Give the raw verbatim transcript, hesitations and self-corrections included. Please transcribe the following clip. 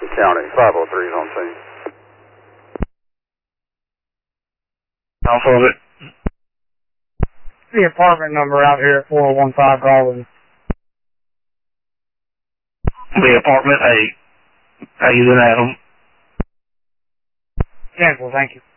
County, five oh three is on scene. Off of it. The apartment number out here at four oh one five Garland. The apartment eight. How you doing, Adam? Cancel, thank you.